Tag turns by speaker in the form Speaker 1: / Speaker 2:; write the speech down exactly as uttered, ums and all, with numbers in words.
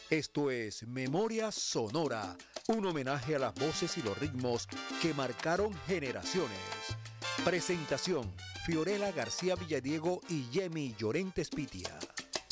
Speaker 1: Esto es Memoria Sonora, un homenaje a las voces y los ritmos que marcaron generaciones. Presentación, Fiorella García Villadiego y Yemi Llorente Spitia.